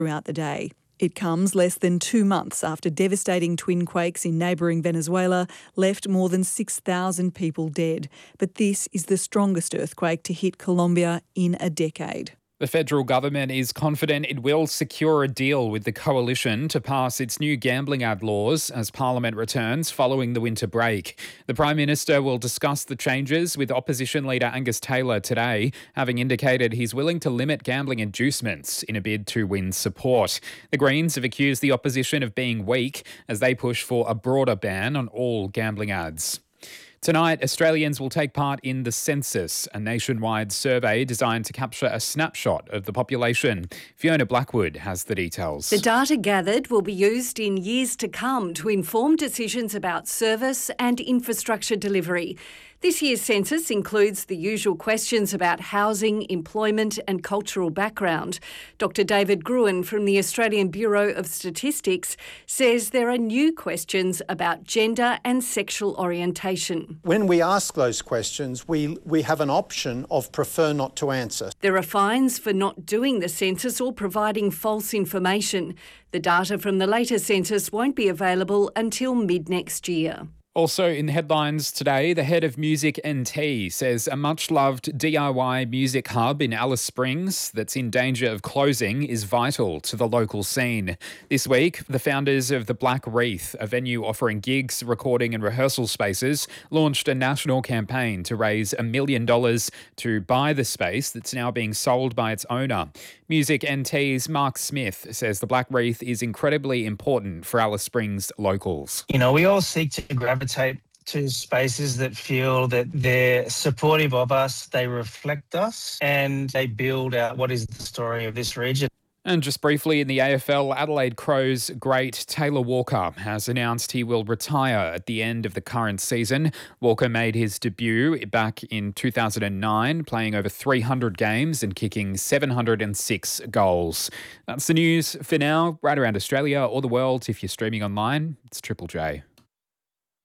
throughout the day. It comes less than 2 months after devastating twin quakes in neighbouring Venezuela left more than 6,000 people dead. But this is the strongest earthquake to hit Colombia in a decade. The federal government is confident it will secure a deal with the coalition to pass its new gambling ad laws as Parliament returns following the winter break. The Prime Minister will discuss the changes with opposition leader Angus Taylor today, having indicated he's willing to limit gambling inducements in a bid to win support. The Greens have accused the opposition of being weak as they push for a broader ban on all gambling ads. Tonight, Australians will take part in the census, a nationwide survey designed to capture a snapshot of the population. Fiona Blackwood has the details. The data gathered will be used in years to come to inform decisions about service and infrastructure delivery. This year's census includes the usual questions about housing, employment and cultural background. Dr David Gruen from the Australian Bureau of Statistics says there are new questions about gender and sexual orientation. When we ask those questions, we have an option of prefer not to answer. There are fines for not doing the census or providing false information. The data from the later census won't be available until mid-next year. Also in headlines today, the head of Music NT says a much-loved DIY music hub in Alice Springs that's in danger of closing is vital to the local scene. This week, the founders of the Black Wreath, a venue offering gigs, recording and rehearsal spaces, launched a national campaign to raise $1 million to buy the space that's now being sold by its owner. Music NT's Mark Smith says the Black Wreath is incredibly important for Alice Springs locals. You know, we all seek to gravitate to spaces that feel that they're supportive of us, they reflect us, and they build out what is the story of this region. And just briefly in the AFL, Adelaide Crows great Taylor Walker has announced he will retire at the end of the current season. Walker made his debut back in 2009, playing over 300 games and kicking 706 goals. That's the news for now, right around Australia or the world. If you're streaming online, it's Triple J.